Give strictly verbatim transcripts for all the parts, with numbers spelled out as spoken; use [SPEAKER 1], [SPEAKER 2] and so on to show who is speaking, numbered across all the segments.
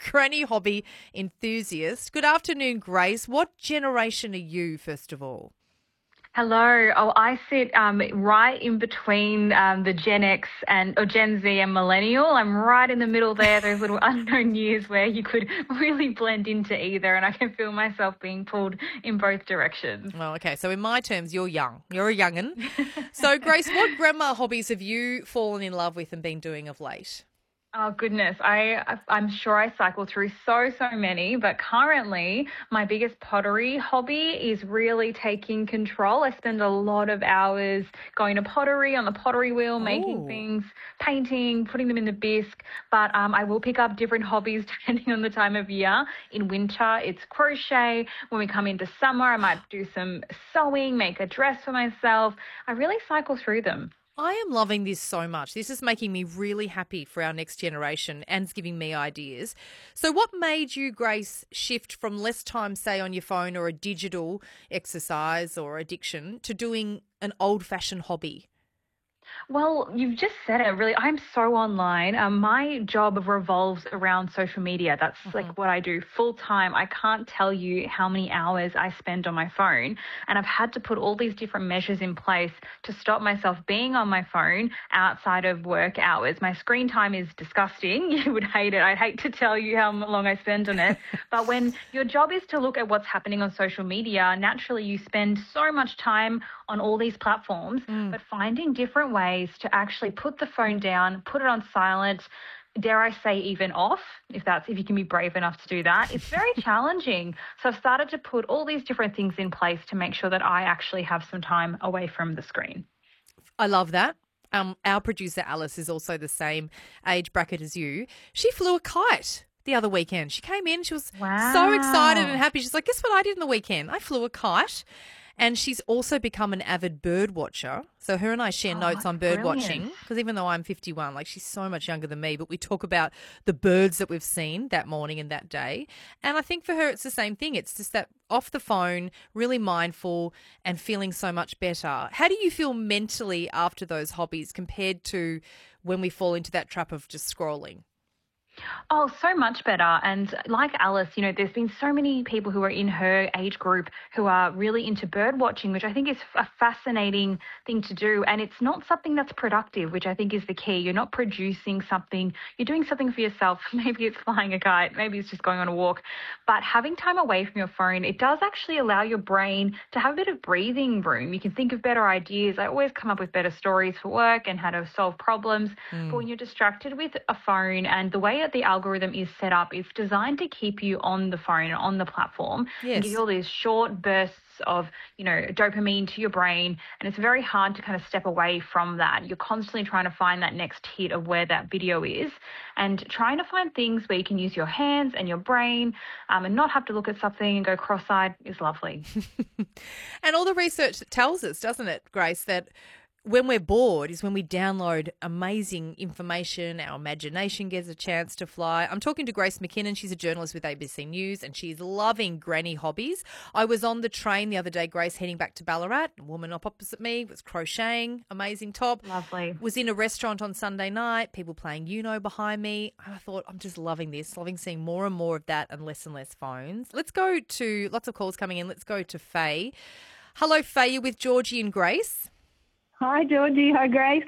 [SPEAKER 1] granny hobby enthusiast. Good afternoon, Grace. What generation are you, first of all?
[SPEAKER 2] Hello. Oh, I sit um, right in between um, the Gen X and or Gen Z and Millennial. I'm right in the middle there, those little unknown years where you could really blend into either, and I can feel myself being pulled in both directions.
[SPEAKER 1] Oh, okay. So in my terms, you're young. You're a young'un. So, Grace, what grandma hobbies have you fallen in love with and been doing of late?
[SPEAKER 2] Oh goodness, I I'm sure I cycle through so so many, but currently my biggest pottery hobby is really taking control. I spend a lot of hours going to pottery on the pottery wheel, making
[SPEAKER 1] Oh.
[SPEAKER 2] things, painting, putting them in the bisque. But um, I will pick up different hobbies depending on the time of year. In winter, it's crochet. When we come into summer, I might do some sewing, make a dress for myself. I really cycle through them.
[SPEAKER 1] I am loving this so much. This is making me really happy for our next generation and it's giving me ideas. So what made you, Grace, shift from less time, say, on your phone or a digital exercise or addiction to doing an old-fashioned hobby?
[SPEAKER 2] Well, you've just said it, really. I'm so online. Um, my job revolves around social media. That's
[SPEAKER 1] Mm-hmm.
[SPEAKER 2] like what I do full time. I can't tell you how many hours I spend on my phone. And I've had to put all these different measures in place to stop myself being on my phone outside of work hours. My screen time is disgusting. You would hate it. I'd hate to tell you how long I spend on it. But when your job is to look at what's happening on social media, naturally you spend so much time on all these platforms,
[SPEAKER 1] Mm.
[SPEAKER 2] but finding different ways to actually put the phone down, put it on silent, dare I say even off, if that's if you can be brave enough to do that. It's very challenging. So I've started to put all these different things in place to make sure that I actually have some time away from the screen.
[SPEAKER 1] I love that. Um, our producer, Alice, is also the same age bracket as you. She flew a kite the other weekend. She came in, she was
[SPEAKER 2] Wow.
[SPEAKER 1] so excited and happy. She's like, guess what I did in the weekend? I flew a kite. And she's also become an avid bird watcher. So her and I share
[SPEAKER 2] Oh,
[SPEAKER 1] notes on bird
[SPEAKER 2] brilliant.
[SPEAKER 1] watching because even though I'm fifty-one, like she's so much younger than me, but we talk about the birds that we've seen that morning and that day. And I think for her, it's the same thing. It's just that off the phone, really mindful and feeling so much better. How do you feel mentally after those hobbies compared to when we fall into that trap of just scrolling?
[SPEAKER 2] Oh, so much better. And like Alice, you know, there's been so many people who are in her age group who are really into bird watching, which I think is a fascinating thing to do. And it's not something that's productive, which I think is the key. You're not producing something, you're doing something for yourself. Maybe it's flying a kite, maybe it's just going on a walk. But having time away from your phone, it does actually allow your brain to have a bit of breathing room. You can think of better ideas. I always come up with better stories for work and how to solve problems.
[SPEAKER 1] Mm.
[SPEAKER 2] But when you're distracted with a phone and the way that the algorithm is set up, it's designed to keep you on the phone, on the platform,
[SPEAKER 1] Yes.
[SPEAKER 2] and give you all these short bursts of, you know, dopamine to your brain. And it's very hard to kind of step away from that. You're constantly trying to find that next hit of where that video is and trying to find things where you can use your hands and your brain um, and not have to look at something and go cross-eyed is lovely.
[SPEAKER 1] And all the research that tells us, doesn't it, Grace, that when we're bored is when we download amazing information, our imagination gets a chance to fly. I'm talking to Grace McKinnon. She's a journalist with A B C News and she's loving granny hobbies. I was on the train the other day, Grace, heading back to Ballarat. A woman up opposite me was crocheting, amazing top.
[SPEAKER 2] Lovely.
[SPEAKER 1] Was in a restaurant on Sunday night, people playing Uno behind me. I thought, I'm just loving this, loving seeing more and more of that and less and less phones. Let's go to, lots of calls coming in. Let's go to Faye. Hello, Faye. You're with Georgie and Grace.
[SPEAKER 3] Hi, Georgie. Hi, Grace.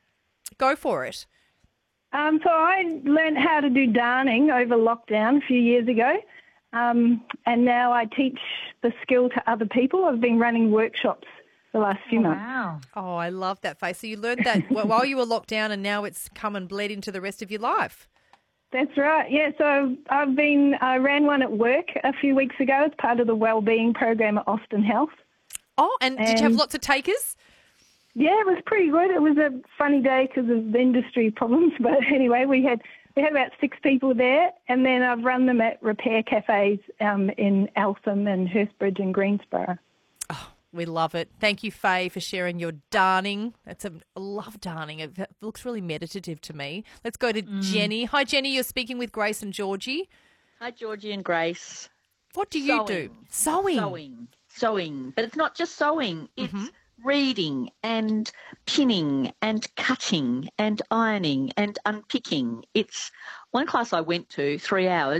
[SPEAKER 1] Go for it.
[SPEAKER 3] Um, so I learned how to do darning over lockdown a few years ago, um, and now I teach the skill to other people. I've been running workshops the last few
[SPEAKER 2] Oh,
[SPEAKER 3] months.
[SPEAKER 2] wow.
[SPEAKER 1] Oh, I love that, Faye. So you learned that wh- while you were locked down and now it's come and bled into the rest of your life.
[SPEAKER 3] That's right. Yeah, so I've been, I ran one at work a few weeks ago as part of the wellbeing program at Austin Health.
[SPEAKER 1] Oh, and, did you have
[SPEAKER 3] And-
[SPEAKER 1] lots of takers?
[SPEAKER 3] Yeah, it was pretty good. It was a funny day because of the industry problems, but anyway, we had we had about six people there, and then I've run them at repair cafes um, in Eltham and Hurstbridge and Greensboro.
[SPEAKER 1] Oh, we love it. Thank you, Faye, for sharing your darning. That's a, I love darning. It looks really meditative to me. Let's go to
[SPEAKER 2] Mm.
[SPEAKER 1] Jenny. Hi, Jenny. You're speaking with Grace and Georgie.
[SPEAKER 4] Hi, Georgie and Grace.
[SPEAKER 1] What do you do? Sewing.
[SPEAKER 4] Sewing. Sewing. But it's not just sewing. It's
[SPEAKER 1] Mhm.
[SPEAKER 4] reading and pinning and cutting and ironing and unpicking. It's one class I went to, three hours.